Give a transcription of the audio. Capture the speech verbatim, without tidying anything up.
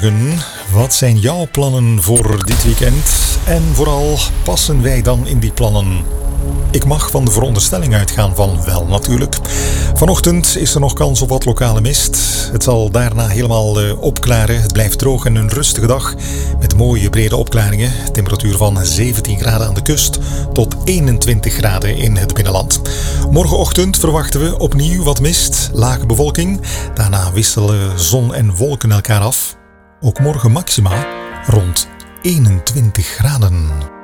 goedemorgen. Wat zijn jouw plannen voor dit weekend? En vooral, passen wij dan in die plannen? Ik mag van de veronderstelling uitgaan van wel natuurlijk. Vanochtend is er nog kans op wat lokale mist. Het zal daarna helemaal uh, opklaren. Het blijft droog en een rustige dag met mooie brede opklaringen. Temperatuur van zeventien graden aan de kust tot eenentwintig graden in het binnenland. Morgenochtend verwachten we opnieuw wat mist, lage bewolking. Daarna wisselen zon en wolken elkaar af. Ook morgen maxima rond eenentwintig graden.